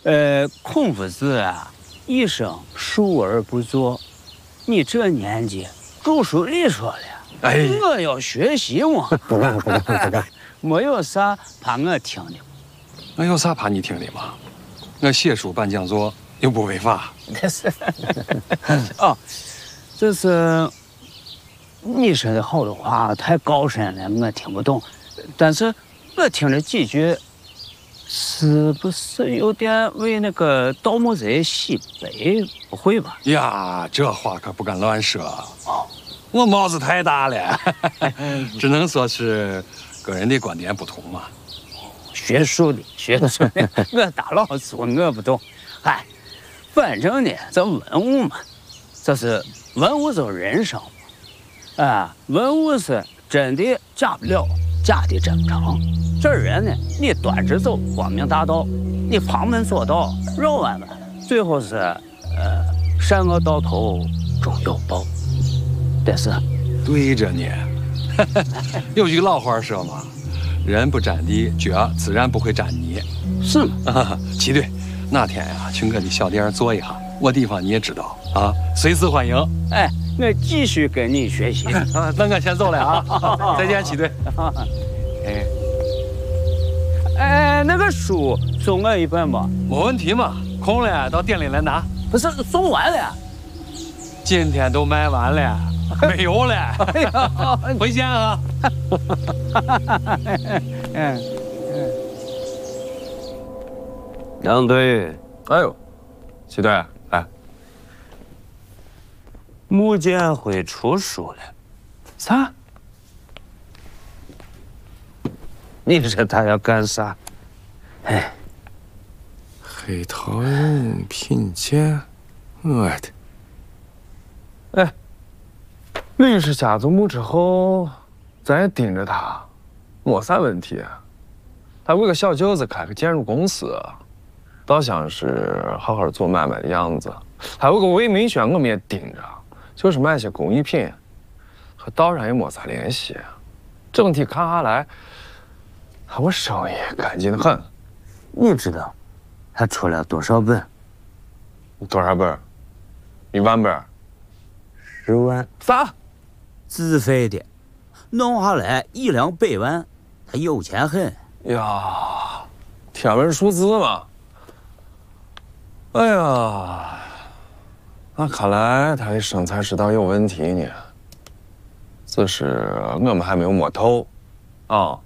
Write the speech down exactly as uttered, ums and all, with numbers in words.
呃，孔夫子啊，一生述而不作。你这年纪，著书立说了，哎，我要学习嘛。 不干不干不干， 没有啥怕我听的。 我有啥怕你听的嘛？我写书办讲座又不违法。 那是。哦，这是你说的好多话太高深了，我听不懂。但是我听了几句。 是不是有点为那个盗墓贼洗白？不会吧？ 呀，这话可不敢乱说。哦，我帽子太大了，只能说是个人的观点不同嘛。 学术的，学术的，我大老粗我不懂。哎，反正呢，这文物嘛，这是文物就是人生嘛。啊，文物是真的假不了，假的真不成。 这人呢，你端着走光明大道，你旁门左道绕弯弯，最后是呃善恶到头终有报。但是， 对着呢，有句老话说嘛，人不沾地，脚自然不会沾泥。 是吗？ 齐队，哪天呀、啊，去我的小店坐一下，我地方你也知道啊，随时欢迎。 哎，我继续跟你学习。 那我先走了啊，再见，齐队。 哎。 哎，那个书送我一本吧？ 没问题嘛，空了到店里来拿。 不是送完了， 今天都卖完了，没有了。哎呀，回见啊！ 嗯嗯。杨队， 哎呦，齐队，来。 穆建辉出书了。 啥？ 你说他要干啥？哎， 黑陶用品鉴，我的。哎，李氏家族墓之后，咱也盯着他，没啥问题。他为个小舅子开个建筑公司，倒像是好好做买卖的样子。还有个魏明轩，我们也盯着，就是卖些工艺品，和道上也没啥联系。整体看下来。 我生意干净的很， 你知道他出了多少本？ 多少本？一万本？ 十万？ 啥？ 自费的，弄下来一两百万，他有钱很呀！天文数字嘛。哎呀，那看来他的生财之道有问题呢。只是我们还没有摸透，啊。